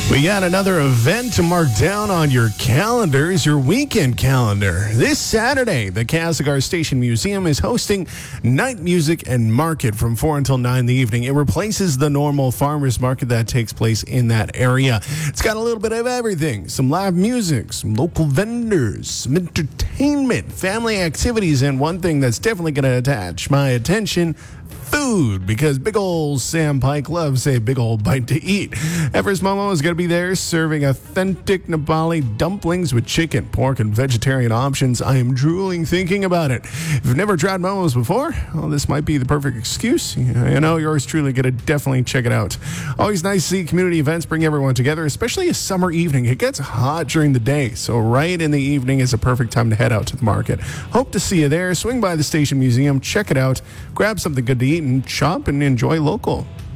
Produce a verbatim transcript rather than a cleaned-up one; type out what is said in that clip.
We got another event to mark down on your calendars, your weekend calendar. This Saturday, the Castlegar Station Museum is hosting night music and market from four until nine in the evening. It replaces the normal farmers market that takes place in that area. It's got a little bit of everything, some live music, some local vendors, some entertainment, family activities, and one thing that's definitely going to attach my attention, food, because big old Sam Pike loves a big old bite to eat. Everest Momo is going to be there serving authentic Nepali dumplings with chicken, pork, and vegetarian options. I am drooling thinking about it. If you've never tried Momo's before, well, this might be the perfect excuse. You know, yours truly going to definitely check it out. Always nice to see community events bring everyone together, especially a summer evening. It gets hot during the day, so right in the evening is a perfect time to head out to the market. Hope to see you there. Swing by the Station Museum, check it out, grab something good to eat, and shop and enjoy local.